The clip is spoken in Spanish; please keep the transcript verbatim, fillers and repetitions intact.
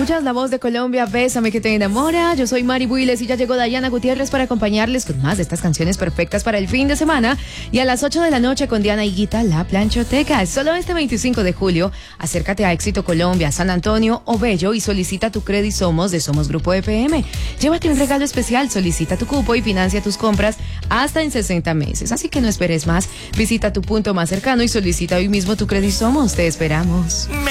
Escuchas la voz de Colombia, Bésame que te enamora. Yo soy Mari Builes y ya llegó Dayana Gutiérrez para acompañarles con más de estas canciones perfectas para el fin de semana. Y a las ocho de la noche con Diana Higuita, La Planchoteca. Solo este veinticinco de julio, acércate a Éxito Colombia, San Antonio o Bello y solicita tu Credit Somos de Somos Grupo E P M. Llévate un regalo especial, solicita tu cupo y financia tus compras hasta en sesenta meses. Así que no esperes más. Visita tu punto más cercano y solicita hoy mismo tu Credit Somos. Te esperamos. Me